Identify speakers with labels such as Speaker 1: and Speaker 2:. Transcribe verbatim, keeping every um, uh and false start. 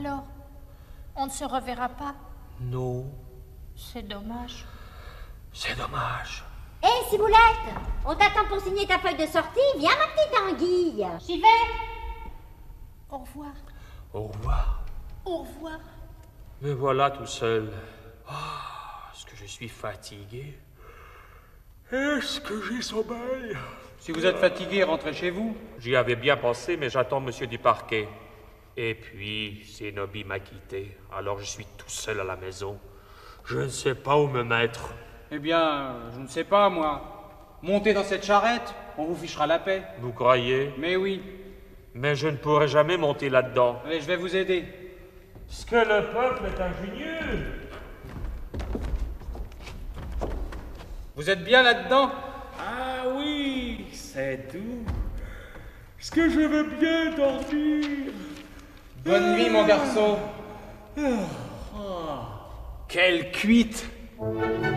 Speaker 1: Alors, on ne se reverra pas?
Speaker 2: Non.
Speaker 1: C'est dommage.
Speaker 2: C'est dommage.
Speaker 3: Hé, hey, Ciboulette, on t'attend pour signer ta feuille de sortie. Viens, ma petite anguille. J'y vais.
Speaker 1: Au revoir.
Speaker 2: Au revoir.
Speaker 1: Au revoir.
Speaker 2: Me voilà tout seul. Ah, est-ce que je suis fatigué? Est-ce que j'ai sommeil?
Speaker 4: Si vous êtes fatigué, rentrez chez vous.
Speaker 2: J'y avais bien pensé, mais j'attends monsieur du parquet. Et puis, Zénobie m'a quitté. Alors je suis tout seul à la maison. Je ne sais pas où me mettre.
Speaker 4: Eh bien, je ne sais pas, moi. Montez dans cette charrette, on vous fichera la paix.
Speaker 2: Vous croyez?
Speaker 4: Mais oui.
Speaker 2: Mais je ne pourrai jamais monter là-dedans.
Speaker 4: Allez, je vais vous aider.
Speaker 2: Est-ce que le peuple est ingénieux?
Speaker 4: Vous êtes bien là-dedans?
Speaker 2: Ah oui, c'est doux. Est-ce que je veux bien dormir?
Speaker 4: Bonne nuit, mon garçon. Quelle cuite!